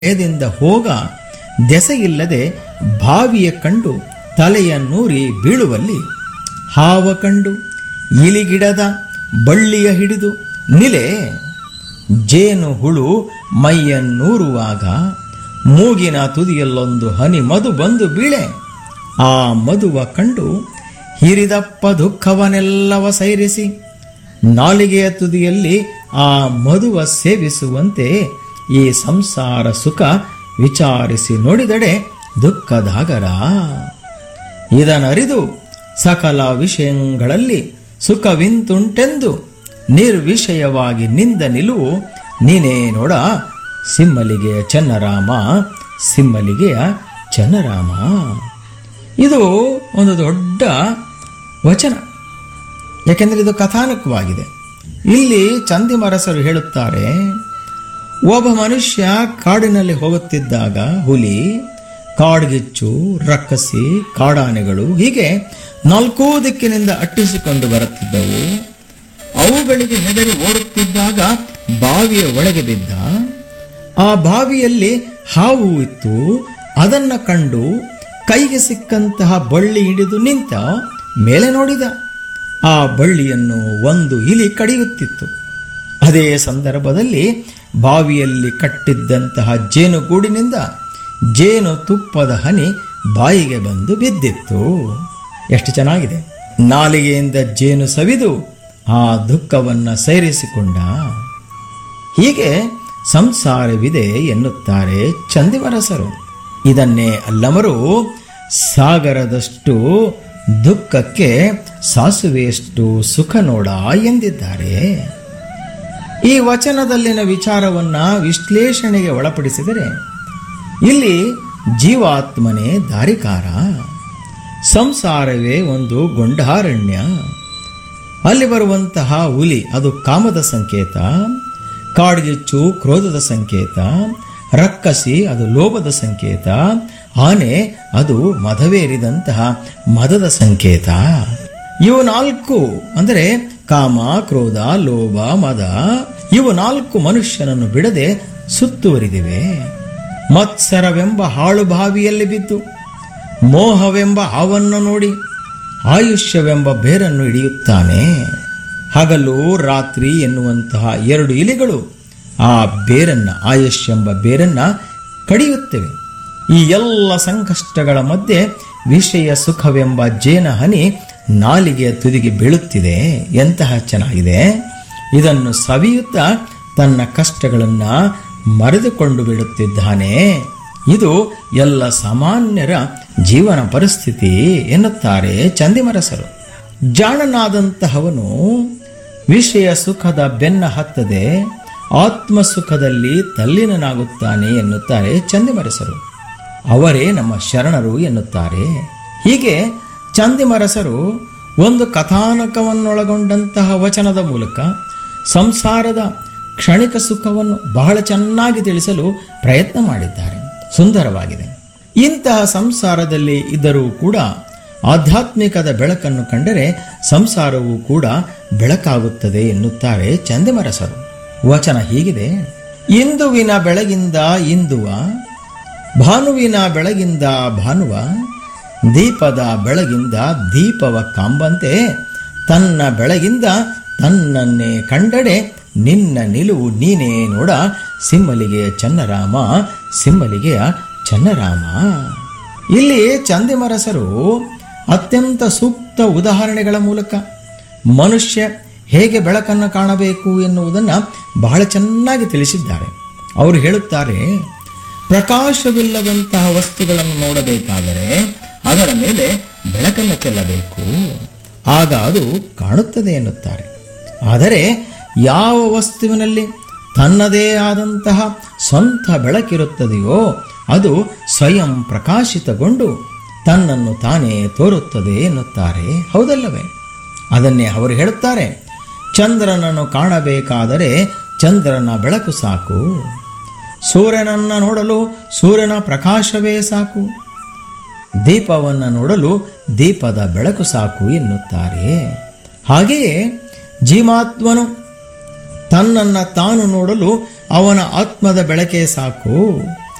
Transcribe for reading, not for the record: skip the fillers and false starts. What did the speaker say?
ಭಯದಿಂದ ಹೋಗ ದೆಸೆಯಿಲ್ಲದೆ ಬಾವಿಯ ಕಂಡು ತಲೆಯನ್ನೂರಿ ಬೀಳುವಲ್ಲಿ ಹಾವ ಕಂಡು ಇಲಿಗಿಡದ ಬಳ್ಳಿಯ ಹಿಡಿದು ನಿಲೆ ಜೇನು ಹುಳು ಮೈಯನ್ನೂರುವಾಗ ಮೂಗಿನ ತುದಿಯಲ್ಲೊಂದು ಹನಿ ಮಧು ಬಂದು ಬೀಳೆ ಆ ಮಧುವ ಕಂಡು ಹಿರಿದಪ್ಪ ದುಃಖವನ್ನೆಲ್ಲವ ಸೈರಿಸಿ ನಾಲಿಗೆಯ ತುದಿಯಲ್ಲಿ ಆ ಮಧುವ ಸೇವಿಸುವಂತೆ ಈ ಸಂಸಾರ ಸುಖ ವಿಚಾರಿಸಿ ನೋಡಿದಡೆ ದುಃಖದಾಗರ. ಇದನರಿದು ಸಕಲ ವಿಷಯಗಳಲ್ಲಿ ಸುಖವಿಂತುಂಟೆಂದು ನಿರ್ವಿಷಯವಾಗಿ ನಿಂದ ನಿಲುವು ನೀನೇ ನೋಡ ಸಿಮ್ಮಲಿಗೆಯ ಚನ್ನರಾಮ, ಸಿಮ್ಮಲಿಗೆಯ ಚನ್ನರಾಮ. ಇದು ಒಂದು ದೊಡ್ಡ ವಚನ, ಯಾಕೆಂದರೆ ಇದು ಕಥಾನಕವಾಗಿದೆ. ಇಲ್ಲಿ ಚಂದಿಮರಸರು ಹೇಳುತ್ತಾರೆ, ಒಬ್ಬ ಮನುಷ್ಯ ಕಾಡಿನಲ್ಲಿ ಹೋಗುತ್ತಿದ್ದಾಗ ಹುಲಿ, ಕಾಡ್ಗಿಚ್ಚು, ರಕ್ಕಸಿ, ಕಾಡಾನೆಗಳು ಹೀಗೆ 4 ದಿಕ್ಕಿನಿಂದ ಅಟ್ಟಿಸಿಕೊಂಡು ಬರುತ್ತಿದ್ದವು. ಅವುಗಳಿಗೆ ಹೆದರಿ ಓಡುತ್ತಿದ್ದಾಗ ಬಾವಿಯ ಒಳಗೆ ಬಿದ್ದ. ಆ ಬಾವಿಯಲ್ಲಿ ಹಾವು ಇತ್ತು. ಅದನ್ನ ಕಂಡು ಕೈಗೆ ಸಿಕ್ಕಂತಹ ಬಳ್ಳಿ ಹಿಡಿದು ನಿಂತ ಮೇಲೆ ನೋಡಿದ. ಆ ಬಳ್ಳಿಯನ್ನು ಒಂದು ಇಲಿ ಕಡಿಯುತ್ತಿತ್ತು. ಅದೇ ಸಂದರ್ಭದಲ್ಲಿ ಬಾವಿಯಲ್ಲಿ ಕಟ್ಟಿದ್ದಂತಹ ಜೇನುಗೂಡಿನಿಂದ ಜೇನು ತುಪ್ಪದ ಹನಿ ಬಾಯಿಗೆ ಬಂದು ಬಿದ್ದಿತ್ತು. ಎಷ್ಟು ಚೆನ್ನಾಗಿದೆ! ನಾಲಿಗೆಯಿಂದ ಜೇನು ಸವಿದು ಆ ದುಃಖವನ್ನ ಸೇರಿಸಿಕೊಂಡ. ಹೀಗೆ ಸಂಸಾರವಿದೆ ಎನ್ನುತ್ತಾರೆ ಚಂದಿಮರಸರು. ಇದನ್ನೇ ಅಲ್ಲಮರು ಸಾಗರದಷ್ಟು ದುಃಖಕ್ಕೆ ಸಾಸುವೆಯಷ್ಟು ಸುಖ ನೋಡ ಎಂದಿದ್ದಾರೆ. ಈ ವಚನದಲ್ಲಿನ ವಿಚಾರವನ್ನ ವಿಶ್ಲೇಷಣೆಗೆ ಒಳಪಡಿಸಿದರೆ ಇಲ್ಲಿ ಜೀವಾತ್ಮನೇ ದಾರಿಕಾರ, ಸಂಸಾರವೇ ಒಂದು ಗೊಂಡಾರಣ್ಯ. ಅಲ್ಲಿ ಬರುವಂತಹ ಹುಲಿ ಅದು ಕಾಮದ ಸಂಕೇತ, ಕಾಡ್ಗಿಚ್ಚು ಕ್ರೋಧದ ಸಂಕೇತ, ರಕ್ಕಸಿ ಅದು ಲೋಭದ ಸಂಕೇತ, ಆನೆ ಅದು ಮದವೇರಿದಂತಹ ಮದದ ಸಂಕೇತ. ಇವು 4 ಅಂದರೆ ಕಾಮ, ಕ್ರೋಧ, ಲೋಭ, ಮದ, ಇವು 4 ಮನುಷ್ಯನನ್ನು ಬಿಡದೆ ಸುತ್ತುವರಿದಿವೆ. ಮತ್ಸರವೆಂಬ ಹಾಳು ಬಾವಿಯಲ್ಲಿ ಬಿದ್ದು ಮೋಹವೆಂಬ ಹಾವನ್ನು ನೋಡಿ ಆಯುಷ್ಯವೆಂಬ ಬೇರನ್ನು ಹಿಡಿಯುತ್ತಾನೆ. ಹಗಲು ರಾತ್ರಿ ಎನ್ನುವಂತಹ 2 ಇಲಿಗಳು ಆ ಬೇರನ್ನ, ಆಯುಷ್ಯೆಂಬ ಬೇರನ್ನ ಕಡಿಯುತ್ತವೆ. ಈ ಎಲ್ಲ ಸಂಕಷ್ಟಗಳ ಮಧ್ಯೆ ವಿಷಯ ಸುಖವೆಂಬ ಜೇನ ಹನಿ ನಾಲಿಗೆಯ ತುದಿಗೆ ಬೀಳುತ್ತಿದೆ. ಎಂತಹ ಚೆನ್ನಾಗಿದೆ! ಇದನ್ನು ಸವಿಯುತ್ತಾ ತನ್ನ ಕಷ್ಟಗಳನ್ನ ಮರೆದುಕೊಂಡು ಬಿಡುತ್ತಿದ್ದಾನೆ. ಇದು ಎಲ್ಲ ಸಾಮಾನ್ಯರ ಜೀವನ ಪರಿಸ್ಥಿತಿ ಎನ್ನುತ್ತಾರೆ ಚಂದಿಮರಸರು. ಜಾಣನಾದಂತಹವನು ವಿಷಯ ಸುಖದ ಬೆನ್ನ ಹತ್ತದೆ ಆತ್ಮಸುಖದಲ್ಲಿ ತಲ್ಲೀನನಾಗುತ್ತಾನೆ ಎನ್ನುತ್ತಾರೆ ಚಂದಿಮರಸರು. ಅವರೇ ನಮ್ಮ ಶರಣರು ಎನ್ನುತ್ತಾರೆ. ಹೀಗೆ ಚಂದಿಮರಸರು ಒಂದು ಕಥಾನಕವನ್ನೊಳಗೊಂಡಂತಹ ವಚನದ ಮೂಲಕ ಸಂಸಾರದ ಕ್ಷಣಿಕ ಸುಖವನ್ನು ಬಹಳ ಚೆನ್ನಾಗಿ ತಿಳಿಸಲು ಪ್ರಯತ್ನ ಮಾಡಿದ್ದಾರೆ. ಸುಂದರವಾಗಿದೆ. ಇಂತಹ ಸಂಸಾರದಲ್ಲಿ ಇದ್ದರೂ ಕೂಡ ಆಧ್ಯಾತ್ಮಿಕದ ಬೆಳಕನ್ನು ಕಂಡರೆ ಸಂಸಾರವೂ ಕೂಡ ಬೆಳಕಾಗುತ್ತದೆ ಎನ್ನುತ್ತಾರೆ ಚಂದಿಮರಸರು. ವಚನ ಹೀಗಿದೆ: ಇಂದುವಿನ ಬೆಳಗಿಂದ ಇಂದುವ, ಭಾನುವಿನ ಬೆಳಗಿಂದ ಭಾನುವ, ದೀಪದ ಬೆಳಗಿಂದ ದೀಪವ ಕಾಂಬಂತೆ ತನ್ನ ಬೆಳಗಿಂದ ತನ್ನನ್ನೇ ಕಂಡಡೆ ನಿನ್ನ ನಿಲುವು ನೀನೇ ನೋಡ ಸಿಮ್ಮಲಿಗೆಯ ಚನ್ನರಾಮ, ಸಿಮ್ಮಲಿಗೆಯ ಚನ್ನರಾಮ. ಇಲ್ಲಿ ಚಂದಿಮರಸರು ಅತ್ಯಂತ ಸೂಕ್ತ ಉದಾಹರಣೆಗಳ ಮೂಲಕ ಮನುಷ್ಯ ಹೇಗೆ ಬೆಳಕನ್ನು ಕಾಣಬೇಕು ಎನ್ನುವುದನ್ನು ಬಹಳ ಚೆನ್ನಾಗಿ ತಿಳಿಸಿದ್ದಾರೆ. ಅವರು ಹೇಳುತ್ತಾರೆ, ಪ್ರಕಾಶವಿಲ್ಲದಂತಹ ವಸ್ತುಗಳನ್ನು ನೋಡಬೇಕಾದರೆ ಅದರ ಮೇಲೆ ಬೆಳಕನ್ನು ಚೆಲ್ಲಬೇಕು, ಆಗ ಅದು ಕಾಣುತ್ತದೆ ಎನ್ನುತ್ತಾರೆ. ಆದರೆ ಯಾವ ವಸ್ತುವಿನಲ್ಲಿ ತನ್ನದೇ ಆದಂತಹ ಸ್ವಂತ ಬೆಳಕಿರುತ್ತದೆಯೋ ಅದು ಸ್ವಯಂ ಪ್ರಕಾಶಿತಗೊಂಡು ತನ್ನನ್ನು ತಾನೇ ತೋರುತ್ತದೆ ಎನ್ನುತ್ತಾರೆ. ಹೌದಲ್ಲವೇ? ಅದನ್ನೇ ಅವರು ಹೇಳುತ್ತಾರೆ, ಚಂದ್ರನನ್ನು ಕಾಣಬೇಕಾದರೆ ಚಂದ್ರನ ಬೆಳಕು ಸಾಕು, ಸೂರ್ಯನನ್ನು ನೋಡಲು ಸೂರ್ಯನ ಪ್ರಕಾಶವೇ ಸಾಕು, ದೀಪವನ್ನು ನೋಡಲು ದೀಪದ ಬೆಳಕು ಸಾಕು ಎನ್ನುತ್ತಾರೆ. ಹಾಗೆಯೇ ಜೀವಾತ್ಮನು ತನ್ನನ್ನು ತಾನು ನೋಡಲು ಅವನ ಆತ್ಮದ ಬೆಳಕೇ ಸಾಕು,